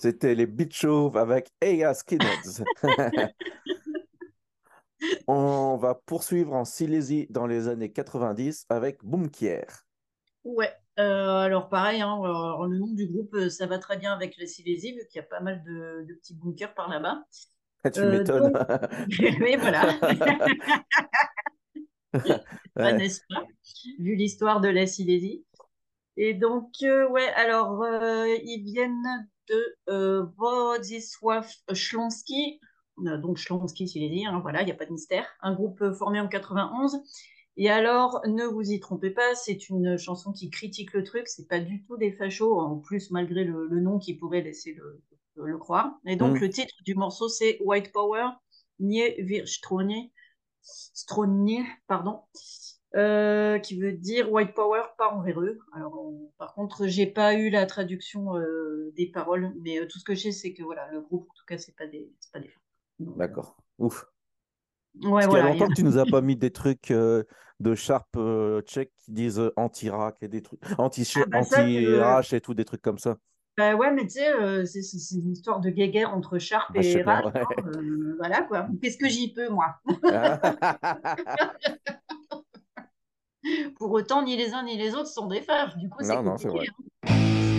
C'était les Beach Chauves avec Eya Skinheads. On va poursuivre en Silésie dans les années 90 avec Boomkier. Ouais, alors pareil, hein, le nom du groupe, ça va très bien avec la Silésie, vu qu'il y a pas mal de petits bunkers par là-bas. Tu m'étonnes. Donc, oui, voilà, ah, Ouais. n'est-ce pas, vu l'histoire de la Silésie. Et donc, ouais, alors, ils viennent de Władysław Śląski, donc Śląski Silésie, hein, voilà, il n'y a pas de mystère, un groupe formé en 91. Et alors, ne vous y trompez pas, c'est une chanson qui critique le truc, c'est pas du tout des fachos, en plus, malgré le nom qui pourrait laisser le croire. Et donc, Hmm, le titre du morceau, c'est White Power, Nie wir Stronie, pardon, qui veut dire White Power, pas envers eux. Alors, par contre, j'ai pas eu la traduction des paroles, mais tout ce que je sais, c'est que voilà, le groupe, en tout cas, c'est pas des femmes. Donc, d'accord. Ouf. ouais, Parce qu'il y a voilà. longtemps que tu nous as pas mis des trucs de Sharp tchèques qui disent anti-rack et des trucs Ah bah ça, anti-rash et tout, des trucs comme ça. bah ouais, mais tu sais, c'est une histoire de guéguerre entre Sharp Bah, je sais et bien, Ralph, ouais. hein, voilà quoi. Qu'est-ce que j'y peux, moi? Pour autant, ni les uns ni les autres sont des frères, du coup, c'est Non, non, c'est compliqué, vrai.